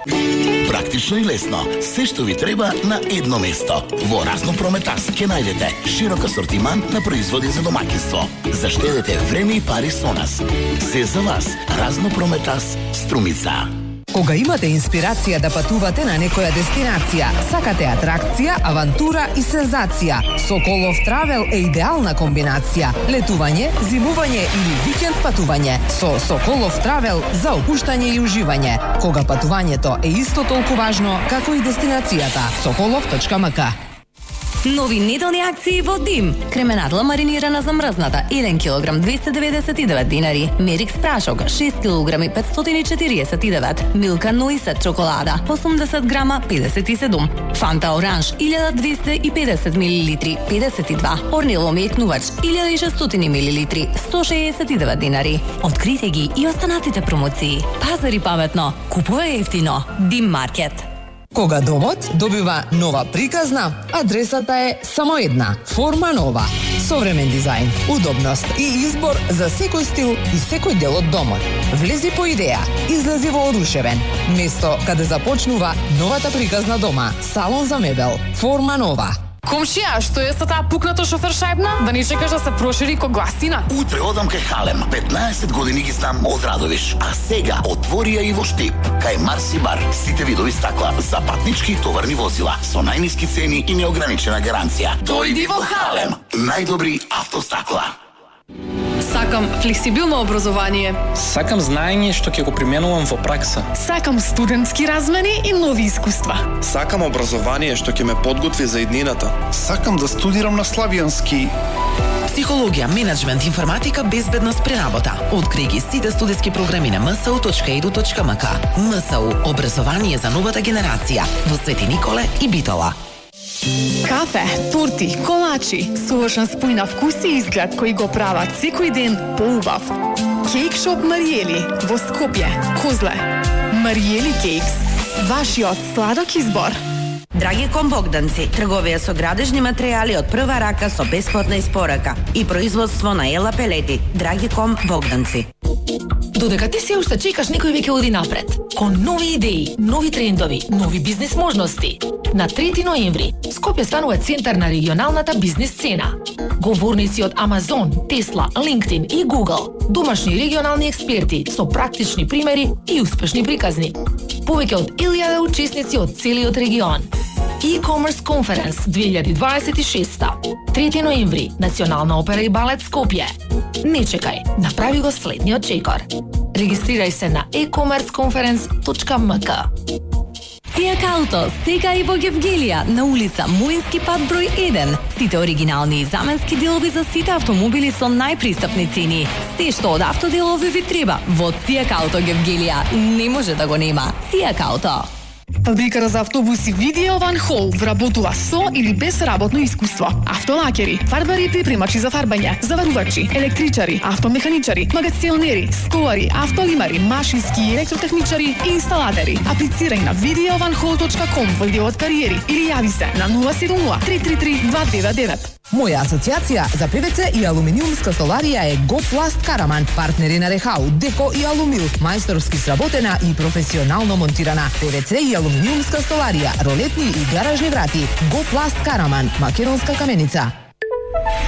Практично и лесно, се што ви треба на едно место. Во Разно Прометас ќе најдете широк асортиман на производи за домаќинство. Заштедете време и пари со нас. Се за вас. Разно Прометас, Струмица. Кога имате инспирација да патувате на некоја дестинација, сакате атракција, авантура и сензација, Соколов Травел е идеална комбинација. Летување, зимување или викенд патување. Со Соколов Травел за опуштање и уживање. Кога патувањето е исто толку важно како и дестинацијата. Sokolov.mk. Нови неделни акции во Дим. Кременадла маринирана замрзната 1 кг 299 динари. Мерикс прашок 6 кг 549. Милка Нуисет чоколада 80 грама 57. Фанта Оранж 1250 мл 52. Орнело мекнувач 1600 мл 169 динари. Открите ги и останатите промоции. Пазари паметно, купувај ефтино. Дим маркет. Кога домот добива нова приказна, адресата е само една – Форма Нова. Современ дизајн, удобност и избор за секој стил и секој дел од домот. Влези по идеја, излези воодушевен. Место каде започнува новата приказна дома. Салон за мебел. Форма Нова. Комшија, што е со таа пукната шофер шајбна? Да не чекаш да се прошири ко гласина? Утре одам кај Халем. 15 години ги знам од Радовиш. А сега отвори ја и во Штип. Кај Марси бар. Сите видови стакла за патнички и товарни возила. Со најниски цени и неограничена гаранција. Дојди во Халем. Најдобри автостакла. Сакам флексибилно образование. Сакам знаење што ќе го применувам во пракса. Сакам студентски размени и нови искуства. Сакам образование што ќе ме подготви за иднината. Сакам да студирам на славјански. Психологија, менеджмент, информатика, безбедност при работа. Откри ги сите студиски програми на msu.edu.mk. МСУ – образование за новата генерација во Свети Николе и Битола. Кафе, торти, колачи, совршен спој на вкус и изглед кои го прават секој ден поубав. Кейк шоп Мариели во Скопје, Козле. Мариели Кейкс, вашиот сладок избор. Драги Богданци, трговија со градежни материјали од прва рака со бесплатна испорака и производство на ела пелети. Драги Богданци. Додека ти се уште чекаш, некој веќе оди напред. Кон нови идеи, нови трендови, нови бизнес можности. На 3 ноември, Скопје станува центар на регионалната бизнес сцена. Говорници од Амазон, Тесла, LinkedIn и Google, домашни и регионални експерти со практични примери и успешни приказни. Повеќе од 1000 учесници од целиот регион. E-commerce Conference 2026. 3 ноември, Национална опера и балет Скопје. Не чекај, направи го следниот чекор. Регистрирај се на e-commerceconference.mk. Фијат Ауто, сега и во Гевгелија, на улица Муински пат број 1. Сите оригинални и заменски делови за сите автомобили со најпристапни цени. Се што од автоделови ви треба, во Фијат Ауто Гевгелија не може да го нема. Фијат Ауто. Фабриката за автобуси Видео Ван Хол вработува со или без работно искуство. Автолакери, фарбари и припремачи за фарбање, заварувачи, електричари, автомеханичари, магационери, столари, автолимари, машински и електротехничари и инсталатери. Аплицирај на videovanhall.com во делот кариери или јави се на 070 333 299. Моја асоциација за ПВЦ и алуминиумска столарија е Гопласт Караман, партнери на Рехау, Деко и Алумил, мајсторски сработена и професионално монтирана. ПВЦ и алуминиумска столарија, ролетни и гаражни врати. Гопласт Караман, македонска каменица.